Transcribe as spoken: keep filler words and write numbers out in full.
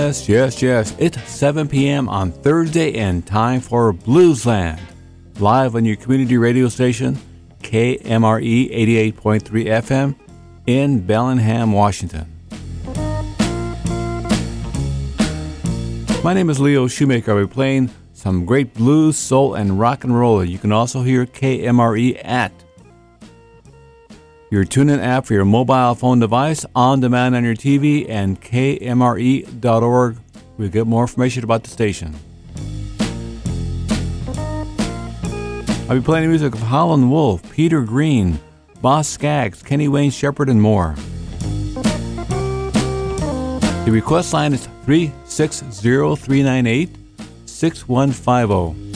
Yes, yes, yes. It's seven p.m. on Thursday and time for Bluesland. Live on your community radio station, K M R E eighty-eight point three F M in Bellingham, Washington. My name is Leo Shoemaker. I'll be playing some great blues, soul, and rock and roll. You can also hear K M R E at your TuneIn app for your mobile phone device, on demand on your T V, and K M R E dot org. We'll get more information about the station. I'll be playing the music of Howlin' Wolf, Peter Green, Boss Skaggs, Kenny Wayne Shepherd, and more. The request line is three six zero, three nine eight, six one five zero.